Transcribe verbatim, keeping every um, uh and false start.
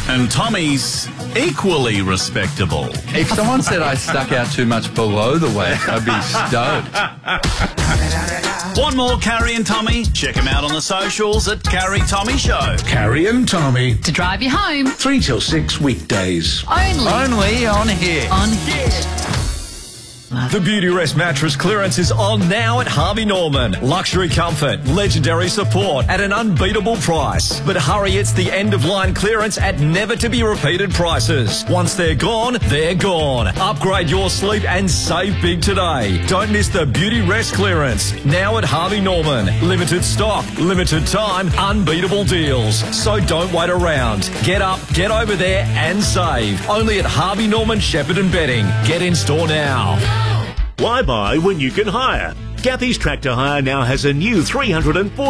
And Tommy's equally respectable. If someone said I stuck out too much below the waist, I'd be stoked. Want more Carrie and Tommy? Check them out on the socials at Carrie Tommy Show. Carrie and Tommy. To drive you home. Three till six weekdays. Only. Only on here. On here. The Beautyrest mattress clearance is on now at Harvey Norman. Luxury comfort, legendary support at an unbeatable price. But hurry, it's the end-of-line clearance at never-to-be-repeated prices. Once they're gone, they're gone. Upgrade your sleep and save big today. Don't miss the Beautyrest clearance. Now at Harvey Norman. Limited stock, limited time, unbeatable deals. So don't wait around. Get up, get over there and save. Only at Harvey Norman Shepherd and Bedding. Get in store now. Why buy when you can hire? Gappy's Tractor Hire now has a new three hundred forty